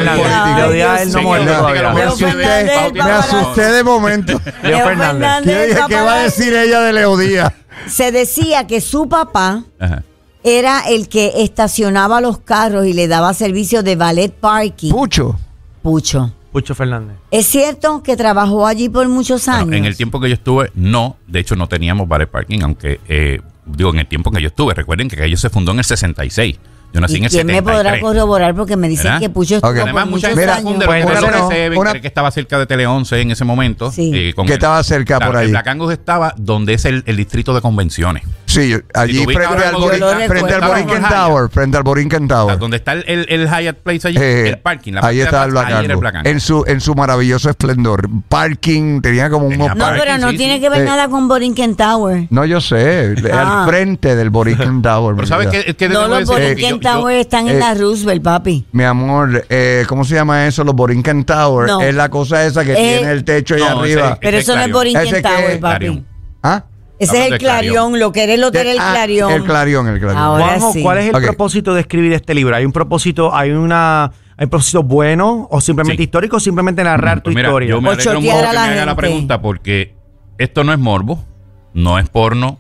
Le odia a él, no muerde todavía. Me asusté de momento. Leo Fernández. Yo dije, ¿qué va a decir ella de Leo Díaz? Se decía que su papá Ajá. era el que estacionaba los carros y le daba servicio de valet parking. Pucho. Pucho Fernández. ¿Es cierto que trabajó allí por muchos años? Bueno, en el tiempo que yo estuve, no. De hecho, no teníamos valet parking, aunque, en el tiempo que yo estuve. Recuerden que aquello se fundó en el 66. Yo nací en el 73. ¿Quién me podrá corroborar? Porque me dicen ¿verdad? que Pucho estuvo por Además, mucha muchos gente años. confunde Pues, con pero el no, CB, cree que estaba cerca de Tele 11 en ese momento. Sí. Que estaba cerca por ahí. El Black Angus estaba donde es el distrito de convenciones. Sí, allí tú frente ubicas al ahora Borinquen Tower. Frente al Borinquen O sea, Tower. donde está el Hyatt Place allí, el parking. La Ahí parte está de el atrás, ahí era Black Angus. Angus. En su maravilloso esplendor. Parking, tenía como Tenía unos... No, parking, pero no sí, tiene sí. que ver nada con Borinquen Tower. No, yo sé. Al frente del Borinquen Tower. Pero mi ¿sabes vida. qué? No, los Borinquen Tower están en la Roosevelt, papi. Mi amor, ¿cómo se llama eso? Los Borinquen Tower. No. Es la cosa esa que tiene el techo ahí no, arriba. Pero eso no es ¿Ese Borinquen qué Tower, es? papi. Clarion. ¿Ah? Ese es el Clarion, lo que era el hotel El Clarion. El Clarion. Ahora Juanjo, sí. ¿cuál es el Ok. propósito de escribir este libro? ¿Hay un propósito, hay un propósito bueno o simplemente Sí. histórico o simplemente narrar tu Pues mira, historia? yo me O alegro mucho chotear que a me la haga la gente. pregunta porque esto no es morbo, no es porno.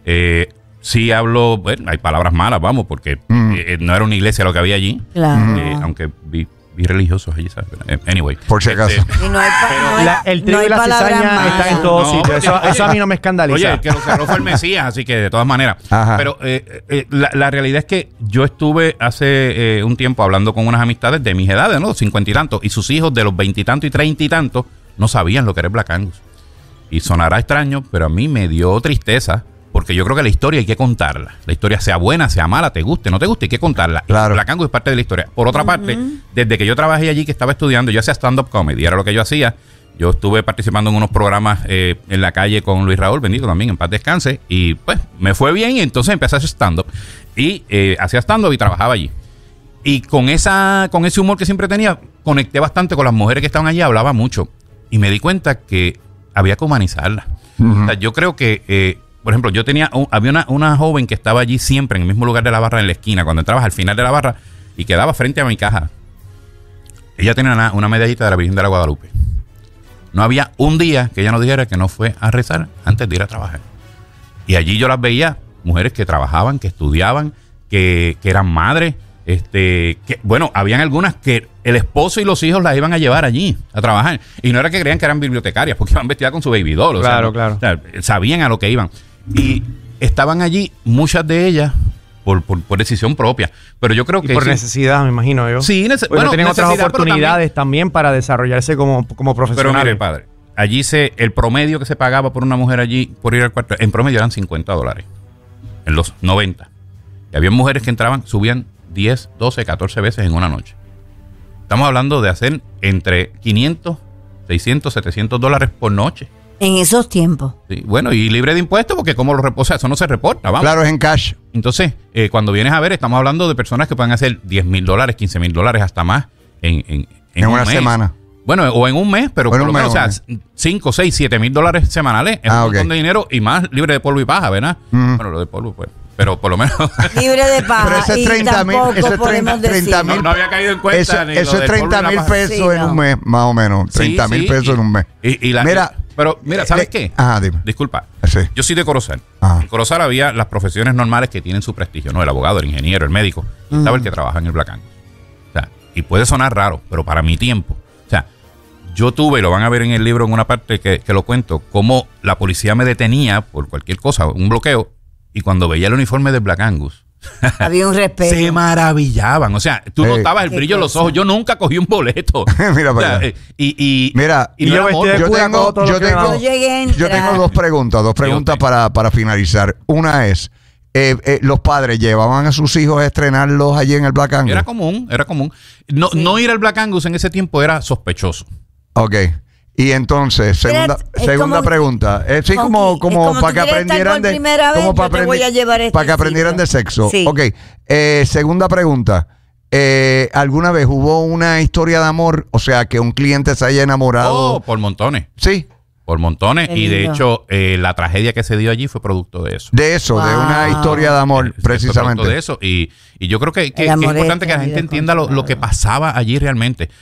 Sí hablo, bueno, hay palabras malas, vamos, porque no era una iglesia lo que había allí. Claro. Aunque vi religiosos allí, ¿sabes? Anyway. Por si acaso. Y no hay El trigo no hay y la palabras cizaña malas. están en todos No, sitios. Eso a mí no me escandaliza. Oye, el que lo cerró fue el Mesías, así que de todas maneras. Ajá. Pero la realidad es que yo estuve hace un tiempo hablando con unas amistades de mis edades, ¿no? 50 y tantos, y sus hijos de los 20 y tantos y 30 y tantos no sabían lo que era el Black Angus. Y sonará extraño, pero a mí me dio tristeza, porque yo creo que la historia hay que contarla. La historia sea buena, sea mala, te guste, no te guste, hay que contarla. Claro. Y Black Angus es parte de la historia. Por otra parte, desde que yo trabajé allí, que estaba estudiando, yo hacía stand-up comedy, era lo que yo hacía. Yo estuve participando en unos programas en la calle con Luis Raúl, bendito también, en paz descanse. Y pues me fue bien y entonces empecé a hacer stand-up. Y hacía stand-up y trabajaba allí. Y con ese humor que siempre tenía, conecté bastante con las mujeres que estaban allí, hablaba mucho. Y me di cuenta que había que humanizarla. O sea, yo creo que, por ejemplo, había una joven que estaba allí siempre en el mismo lugar de la barra, en la esquina, cuando entrabas al final de la barra y quedaba frente a mi caja. Ella tenía una medallita de la Virgen de la Guadalupe. No había un día que ella no dijera que no fue a rezar antes de ir a trabajar. Y allí yo las veía, mujeres que trabajaban, que estudiaban, que eran madres. Bueno, habían algunas que el esposo y los hijos las iban a llevar allí a trabajar. Y no era que creían que eran bibliotecarias, porque iban vestidas con su baby doll. Claro, ¿no? claro. O sea, sabían a lo que iban. Y estaban allí, muchas de ellas, por decisión propia. Pero yo creo que... por necesidad, me imagino yo. Sí, bueno, tienen otras necesidad, pero oportunidades también para desarrollarse como Pero profesionales. mire, padre, allí el promedio que se pagaba por una mujer allí por ir al cuarto, en promedio eran $50 en los 90. Y había mujeres que entraban, subían 10, 12, 14 veces en una noche. Estamos hablando de hacer entre 500, 600, $700 por noche. En esos tiempos. Sí, bueno, y libre de impuestos, porque como o sea, eso no se reporta, vamos. Claro, es en cash. Entonces, cuando vienes a ver, estamos hablando de personas que pueden hacer $10,000, $15,000, hasta más en una mes. semana. Bueno, o en un mes, pero Bueno, por lo menos, o sea, 5, 6, $7,000 semanales es un montón de dinero y más libre de polvo y paja, ¿verdad? Bueno, lo de polvo, pues. Pero por lo menos. Libre de paja. Pero ese y 30,000, tampoco ese podemos 30,000. decir. No había caído en cuenta. Eso es 30,000 pesos Sí, en un mes, más o menos. 30,000 pesos en un mes. Mira, ¿sabes qué? Ajá, dime. Disculpa. Sí. Yo soy de Corozal. Ajá. En Corozal había las profesiones normales que tienen su prestigio, ¿no? El abogado, el ingeniero, el médico. Y estaba el que trabaja en el Black Angus. O sea, y puede sonar raro, pero para mi tiempo. O sea, yo tuve, y lo van a ver en el libro en una parte que lo cuento, cómo la policía me detenía por cualquier cosa, un bloqueo, y cuando veía el uniforme del Black Angus, Había un respeto. se maravillaban. O sea, tú notabas el brillo en los ojos. Yo nunca cogí un boleto. Mira o sea, para allá. Mira, y no era amor. Yo tengo dos preguntas para finalizar. Una es, los padres llevaban a sus hijos a estrenarlos allí en el Black Angus. Era común. No ir al Black Angus en ese tiempo era sospechoso. Ok. Y entonces, segunda pregunta. Sí, como para que aprendieran de para que aprendieran de sexo. Sí. Ok. Segunda pregunta. ¿Alguna vez hubo una historia de amor? O sea, que un cliente se haya enamorado. Oh, por montones. Sí. Por montones. Qué Y de lindo. hecho, la tragedia que se dio allí fue producto de eso. De eso, de una historia de amor, Fue precisamente. producto de eso. Y yo creo que es amor importante es que la gente vida entienda lo que pasaba allí realmente.